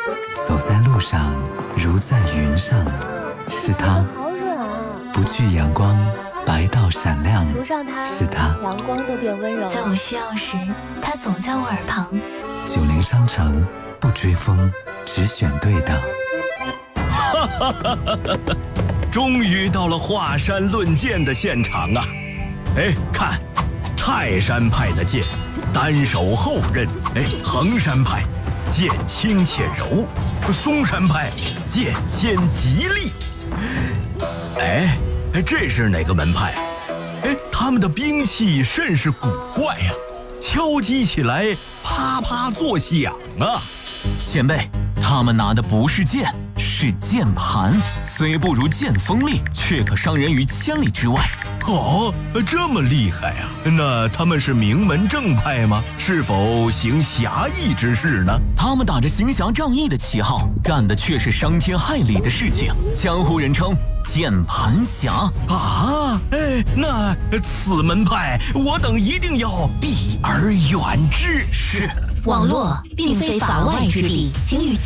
走在路上如在云上，是他好软啊！ 不惧阳光，白到闪亮， 涂上它， 是他阳光都变温柔。 在我需要时，他总在我耳旁。 90商城不追风，只选对的。 终于到了华山论剑的现场啊！哎，看，泰山派的剑单手后刃，衡山派剑轻且柔，嵩山派剑尖极利。这是哪个门派？他们的兵器甚是古怪啊，敲击起来啪啪作响啊！ 前辈，他们拿的不是剑，是键盘，虽不如剑锋利，却可伤人于千里之外。 哦，这么厉害啊！那他们是名门正派吗？是否行侠义之事呢？ 他们打着行侠仗义的旗号，干的却是伤天害理的事情，江湖人称键盘侠啊！那此门派我等一定要避而远之。 是。 网络并非法外之地，请与